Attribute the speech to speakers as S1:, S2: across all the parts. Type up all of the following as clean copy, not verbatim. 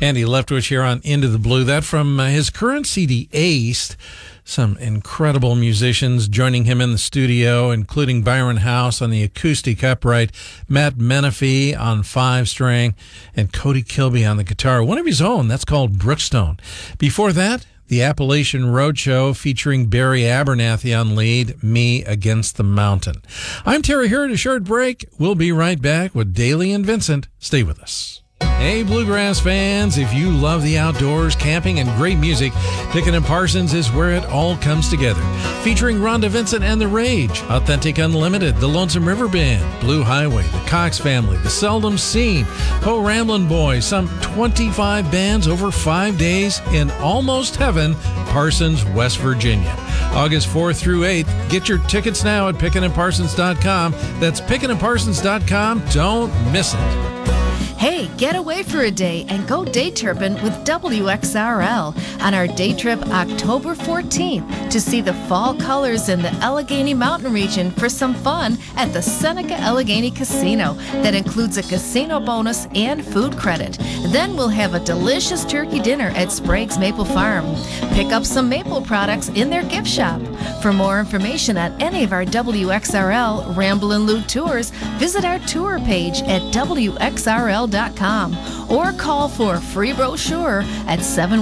S1: Andy Leftwich here on Into the Blue. That from his current CD, Aced. Some incredible musicians joining him in the studio, including Byron House on the acoustic upright, Matt Menifee on 5-string, and Cody Kilby on the guitar. One of his own, that's called Brookstone. Before that, the Appalachian Roadshow featuring Barry Abernathy on lead, Me Against the Mountain. I'm Terry Hurd, a short break. We'll be right back with Daly and Vincent. Stay with us. Hey, Bluegrass fans, if you love the outdoors, camping, and great music, Pickett & Parsons is where it all comes together. Featuring Rhonda Vincent and The Rage, Authentic Unlimited, The Lonesome River Band, Blue Highway, The Cox Family, The Seldom Seen, Po Ramblin' Boys, some 25 bands over 5 days in Almost Heaven, Parsons, West Virginia. August 4th through 8th. Get your tickets now at pickettandparsons.com. That's pickettandparsons.com. Don't miss it.
S2: Hey, get away for a day and go day tripping with WXRL on our day trip October 14th to see the fall colors in the Allegheny Mountain region for some fun at the Seneca Allegheny Casino. That includes a casino bonus and food credit. Then we'll have a delicious turkey dinner at Sprague's Maple Farm. Pick up some maple products in their gift shop. For more information on any of our WXRL Ramblin' Loot tours, visit our tour page at WXRL.com or call for a free brochure at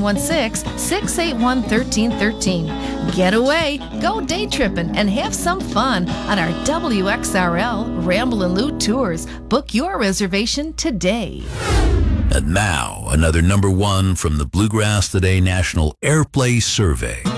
S2: 716-681-1313. Get away, go day tripping, and have some fun on our WXRL Ramblin' Loot tours. Book your reservation today.
S3: And now, another number one from the Bluegrass Today National Airplay Survey.